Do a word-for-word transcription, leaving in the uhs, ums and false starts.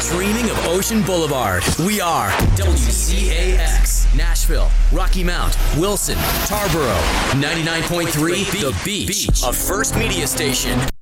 dreaming of Ocean Boulevard. We are W C A X. Nashville, Rocky Mount, Wilson, Tarboro. ninety-nine point three The Beach, a First Media Station.